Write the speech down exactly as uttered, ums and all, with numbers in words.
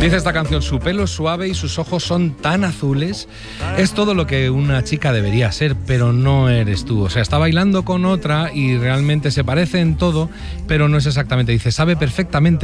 Dice esta canción, su pelo es suave y sus ojos son tan azules. Es todo lo que una chica debería ser, pero no eres tú. O sea, está bailando con otra y realmente se parece en todo, pero no es exactamente. Dice, sabe perfectamente